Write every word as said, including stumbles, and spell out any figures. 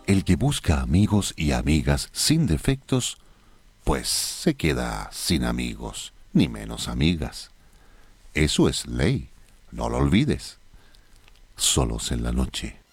El que busca amigos y amigas sin defectos, pues se queda sin amigos, ni menos amigas. Eso es ley, no lo olvides. Solos en la noche.